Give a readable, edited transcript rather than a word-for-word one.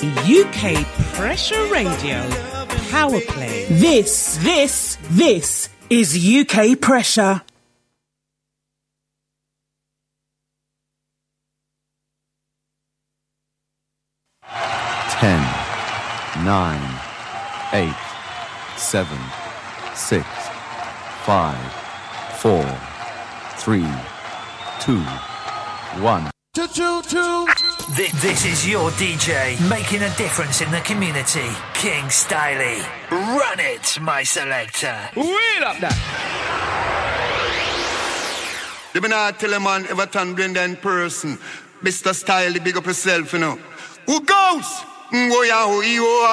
UK Pressure Radio Power Play. This is UK Pressure. 10, 9, 8, 7, 6, 5, 4, 3, 2, 1. This is your DJ making a difference in the community. King Styley. Run it, my selector. Wheel up that. You not tell a man Everton Brenda in person. Mr. Styley, big up yourself, you know. Who goes?